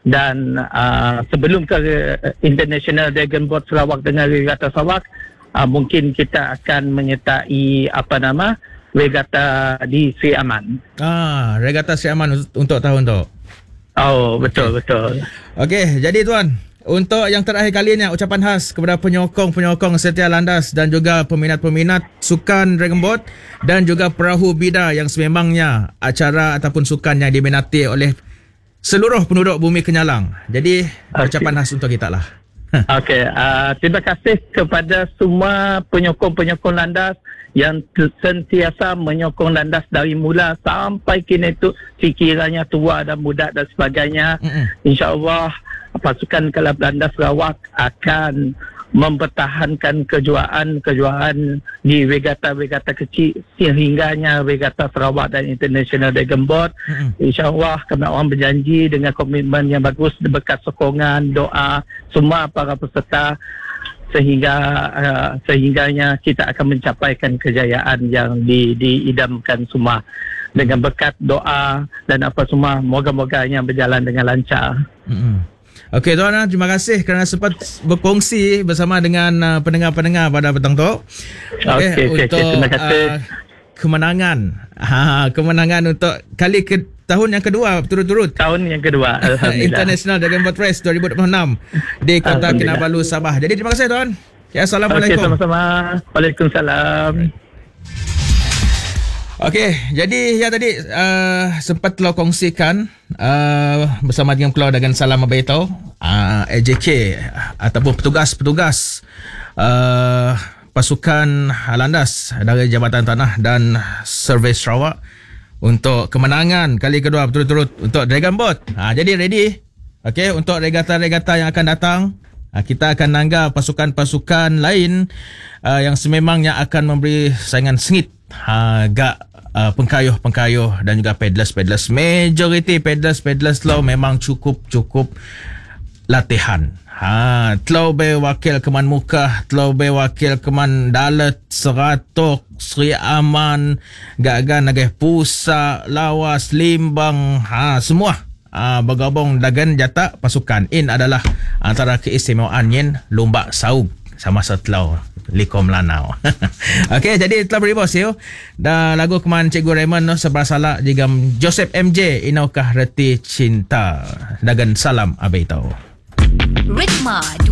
Dan sebelum ke International Dragon Boat Sarawak dengan Regata Sarawak, mungkin kita akan menyertai regata di Sri Aman. Regata Sri Aman untuk tahun tu. Oh, betul. Okey, jadi tuan, untuk yang terakhir kalinya, ucapan khas kepada penyokong-penyokong setia landas dan juga peminat-peminat sukan Dragon Boat dan juga perahu bida yang sememangnya acara ataupun sukan yang diminati oleh seluruh penduduk bumi Kenyalang. Jadi, ucapan khas untuk kita lah. Okey, terima kasih kepada semua penyokong-penyokong landas yang sentiasa menyokong landas dari mula sampai kini tu, sekiranya tua dan muda dan sebagainya. InsyaAllah pasukan Kelab Landas Sarawak akan mempertahankan kejuaraan di regata-regata kecil sehingganya regata Sarawak dan International Dragon Boat. InsyaAllah kami orang berjanji dengan komitmen yang bagus berkat sokongan, doa semua para peserta sehingganya kita akan mencapaikan kejayaan yang diidamkan semua dengan berkat doa dan apa semua, moga-moga yang berjalan dengan lancar. Okey tuan, terima kasih kerana sempat berkongsi bersama dengan pendengar-pendengar pada petang tu. Okey, untuk terima kasih. Kemenangan untuk tahun yang kedua berturut-turut. Tahun yang kedua, alhamdulillah. International Dragon Boat Race 2026 di Kota Kinabalu, Sabah. Jadi terima kasih tuan. Ya, Assalamualaikum. Okey, sama-sama. Waalaikumsalam. Okey, jadi ya tadi sempat telah kongsikan bersama dengan Keluar dengan Salam Abaitau, AJK ataupun petugas-petugas pasukan landas dari Jabatan Tanah dan Survey Sarawak untuk kemenangan kali kedua berturut-turut untuk Dragon Boat. Jadi ready. Okey, untuk regata-regata yang akan datang, kita akan nangga pasukan-pasukan lain yang sememangnya akan memberi saingan sengit agak pengkayuh-pengkayuh dan juga paddlers. Majority paddlers lo memang cukup latihan. Telau be wakil Keman Mukah, telau be wakil Keman Dalat, Seratok, Sri Aman, Gagan Nagih Pusa, Lawas, Limbang, semua bergabung dagan jata pasukan. In adalah antara keistimewaan yen lomba saub sama setelau Likom Lanau. Okey, jadi telah beri bos you. Dan lagu Keman Cikgu Raymond sebersalah jigam Joseph MJ Inaukah Reti Cinta. Dagan Salam Abaitau. Ritma